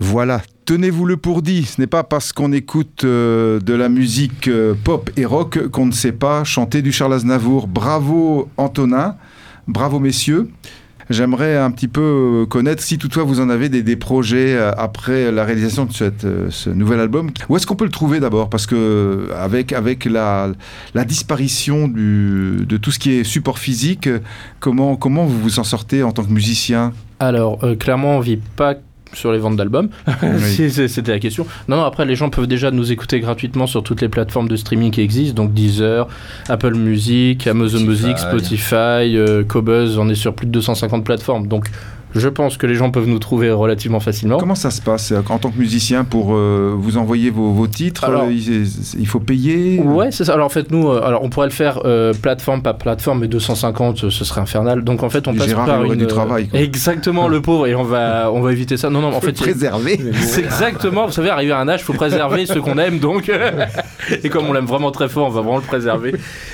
Voilà, tenez-vous-le pour dit, ce n'est pas parce qu'on écoute de la musique pop et rock qu'on ne sait pas chanter du Charles Aznavour. Bravo Antonin, bravo messieurs. J'aimerais un petit peu connaître si toutefois vous en avez des projets après la réalisation de ce nouvel album. Où est-ce qu'on peut le trouver d'abord ? Parce que avec la disparition de tout ce qui est support physique, comment vous vous en sortez en tant que musicien ? Alors, clairement, on ne vit pas sur les ventes d'albums, oui. C'était la question. Non, après, les gens peuvent déjà nous écouter gratuitement sur toutes les plateformes de streaming qui existent, donc Deezer, Apple Music, Amazon Music, Spotify, Qobuz, on est sur plus de 250 plateformes, donc je pense que les gens peuvent nous trouver relativement facilement. Comment ça se passe en tant que musicien pour vous envoyer vos titres ? Alors, il faut payer ? Ouais, c'est ça. Alors en fait, nous, on pourrait le faire plateforme par plateforme, mais 250, ce serait infernal. Donc en fait, on passe Gérard, par du travail. Quoi. Exactement, le pauvre, et on va éviter ça. Non, en fait, préserver. C'est exactement. Vous savez, arrivé à un âge, il faut préserver ce qu'on aime. Donc, et comme on l'aime vraiment très fort, on va vraiment le préserver.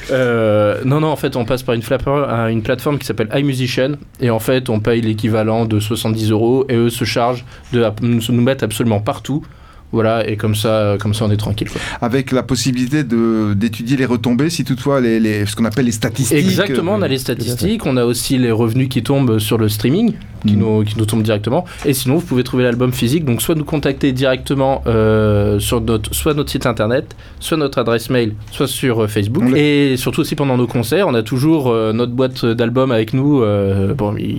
Non, en fait, on passe par une plateforme qui s'appelle iMusician, et en fait, on paye l'équivalent de 70 € et eux se chargent de nous mettre absolument partout. Voilà, et comme ça on est tranquille. Quoi. Avec la possibilité d'étudier les retombées, si toutefois ce qu'on appelle les statistiques. Exactement, on a les statistiques, on a aussi les revenus qui tombent sur le streaming, qui nous tombent directement. Et sinon, vous pouvez trouver l'album physique, donc soit nous contacter directement sur soit notre site internet, soit notre adresse mail, soit sur Facebook. Et surtout aussi pendant nos concerts, on a toujours notre boîte d'albums avec nous. Le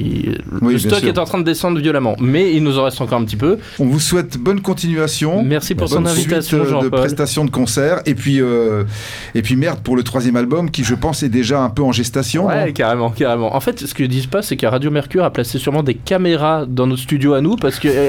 stock est en train de descendre violemment, mais il nous en reste encore un petit peu. On vous souhaite bonne continuation. Merci pour son invitation, Jean-Paul. De prestations de concerts et puis merde pour le 3e album qui je pense est déjà un peu en gestation. Ouais, carrément. En fait, ce qu'ils disent pas, c'est qu'à Radio Mercure a placé sûrement des caméras dans notre studio à nous parce que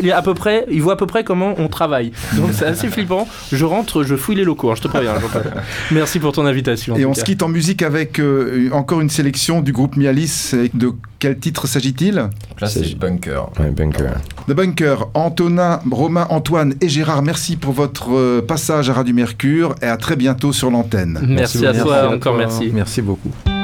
il voit à peu près comment on travaille. Donc c'est assez flippant. Je rentre, je fouille les locaux. Je te préviens, Jean-Paul. Merci pour ton invitation. Et on se quitte en musique avec encore une sélection du groupe Mialis. De quel titre s'agit-il ? Là, c'est Bunker. Ouais, Bunker. The Bunker. Antonin, Romain, Antoine et Gérard, merci pour votre passage à Radio Mercure et à très bientôt sur l'antenne. Merci à toi, encore merci. Merci beaucoup.